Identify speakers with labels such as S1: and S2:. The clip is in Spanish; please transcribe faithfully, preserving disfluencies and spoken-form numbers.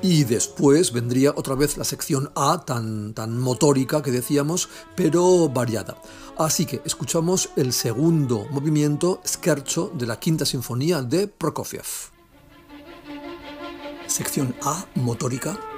S1: Y después vendría otra vez la sección A, tan, tan motórica que decíamos, pero variada. Así que escuchamos el segundo movimiento, Scherzo, de la Quinta Sinfonía de Prokofiev. Sección A, motórica.